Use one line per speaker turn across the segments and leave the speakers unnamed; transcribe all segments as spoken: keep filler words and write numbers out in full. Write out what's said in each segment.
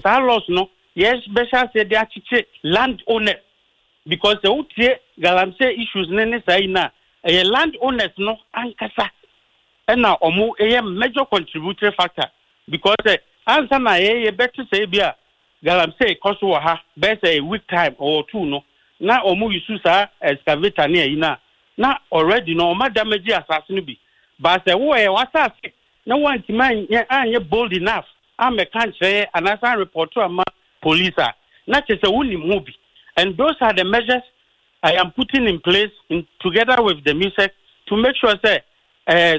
our laws no yes special say they are land owner because the utie galamsey issues nene say na a land owners no ankasa and now omo a major contributory factor because uh, answer na a better say bia galamsey cost wa ha best a week time or two no na omo use sa excavator near ina na already no ma damage assassin bi but say wo e wasa na want man anye bold enough am a country and as a report to a police not just a winning movie and those are the measures I am putting in place in, together with the music to make sure say uh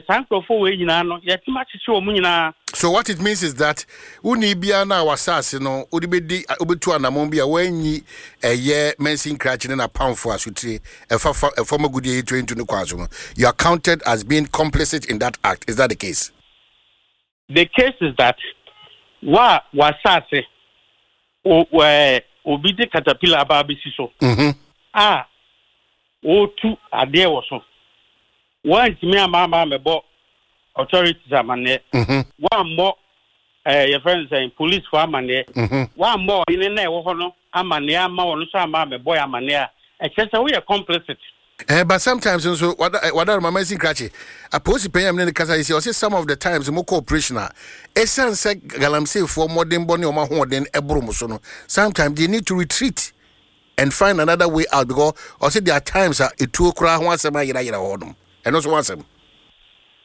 so what it means is that uni bia na wasase no odibedi obetu anamon bia wanyi eye mensin crachin na pound for asutri e fa e former goodie twenty no kwazo you are counted as being complicit in that act. Is that the case?
The case is that wa wasase o we obidi caterpillar babisi so
mhm
ah o tu ade wo so want me amama mebo authorities amane
mhm
one more eh your friends saying police for amane
mhm
one more in na e wo ho no amane ama wo no so ama mebo amane a e chese we are complicit.
Eh, but sometimes also what what are mama sin crache a post pay am ne kasa is say some of the times mo cooperation a esan say galamsey for modern boni o ma ho den ebro so no sometimes they need to retreat and find another way out because also there are times a etuo kra ho asema yira yira ho no and also one